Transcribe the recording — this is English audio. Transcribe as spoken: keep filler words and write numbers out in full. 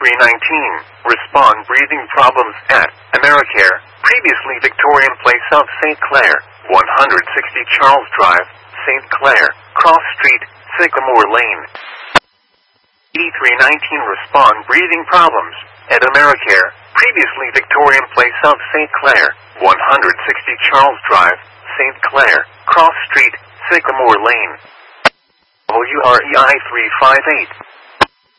three nineteen. Respond breathing problems at AmeriCare. Previously Victorian Place South Saint Clair. one sixty Charles Drive, Saint Clair. Cross Street, Sycamore Lane. E three nineteen. Respond breathing problems at AmeriCare. Previously Victorian Place South Saint Clair. one sixty Charles Drive, Saint Clair. Cross Street, Sycamore Lane. W R E I three five eight.